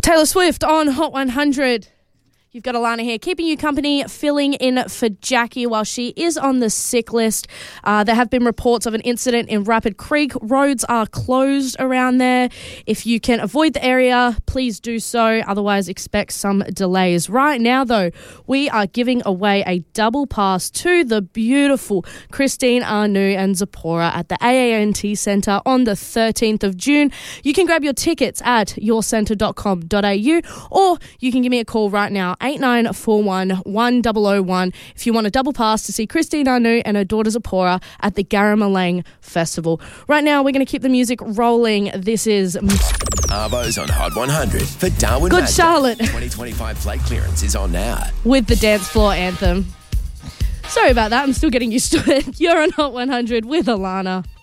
Taylor Swift on Hot 100. You've got Alana here, keeping you company, filling in for Jackie while she is on the sick list. There have been reports of an incident in Rapid Creek. Roads are closed around there. If you can avoid the area, please do so. Otherwise, expect some delays. Right now, though, we are giving away a double pass to the beautiful Christine Anu and Zipporah at the AANT Centre on the 13th of June. You can grab your tickets at yourcentre.com.au, or you can give me a call right now, 8941 1001, if you want a double pass to see Christine Anu and her daughter Zipporah at the Garramallang Festival. Right now, we're going to keep the music rolling. This is Arvo's on Hot 100 for Darwin. Good Mazda. Charlotte 2025 plate clearance is on now. with the dance floor anthem. Sorry about that. I'm still getting used to it. You're on Hot 100 with Alana.